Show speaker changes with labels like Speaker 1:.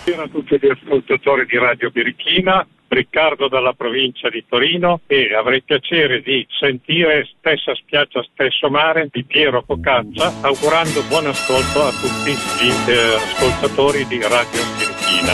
Speaker 1: Buonasera a tutti gli ascoltatori di Radio Birichina, Riccardo dalla provincia di Torino, e avrei piacere di sentire Stessa spiaggia, stesso mare di Piero Cocaccia, augurando buon ascolto a tutti gli ascoltatori di Radio Birichina.